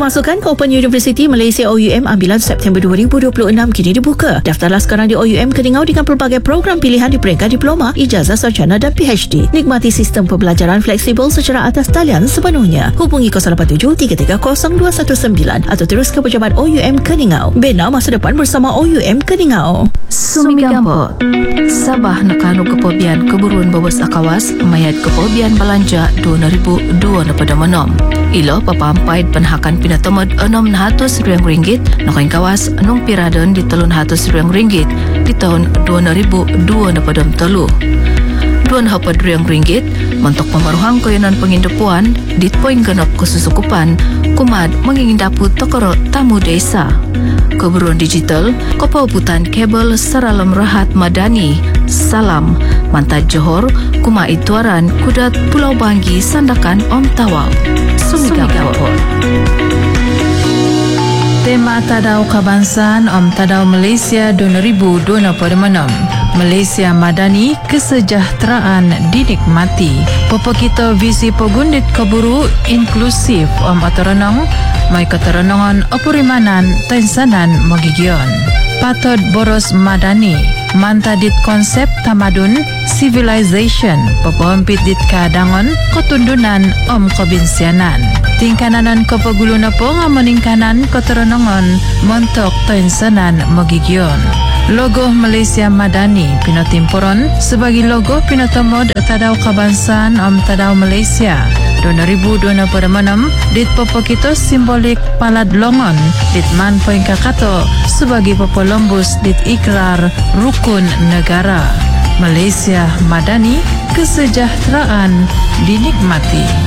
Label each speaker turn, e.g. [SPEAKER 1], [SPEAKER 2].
[SPEAKER 1] Pemasukan ke Open University Malaysia OUM ambilan September 2026 kini dibuka. Daftarlah sekarang di OUM Keningau dengan pelbagai program pilihan di peringkat diploma, ijazah sarjana dan PhD. Nikmati sistem pembelajaran fleksibel secara atas talian sepenuhnya. Hubungi 087-330-219 atau terus ke pejabat OUM Keningau. Bina masa depan bersama OUM Keningau.
[SPEAKER 2] Sumigampo Sabah nakano kepobian keburuan bobos akawas mayat kepobian balanja 2002 na pada menom. Ilo papampait penhakan pinatomod RM600 nakain kawas anong piradon di RM300 di tahun 2002 na pada telu. RM200 mentok pemaruhang koyonan pengindepuan di poin genap kesusukupan kumad mengingindapu tokoro tamu desa. Keburuan digital, kopauputan kabel Saralam Rahat Madani, Salam, Mantad Johor, Kuma Ituaran, Kudat Pulau Banggi, Sandakan Om Tawau. Sumigapo. Tema Tadau Kabangsaan Om Tadau Malaysia 2026. Malaysia Madani, kesejahteraan dinikmati. Popokito visi pogundit keburu inklusif Om Atoranong, may keteranongan opurimanan tensanan magigion. Patod boros Madani, mantadit konsep tamadun civilization, popohampit dit kadangon kotundunan Om Kobinsianan. Tingkananan kopagulu na po nga maningkanan keteranongan montok tensanan magigion. Logo Malaysia Madani pinotimporon sebagai logo pinotomod Tadau Kabangsaan Om Tadau Malaysia 2026 dit popokito simbolik palad longon dit man poin kakato sebagai popolombus dit ikrar rukun negara. Malaysia Madani, kesejahteraan dinikmati.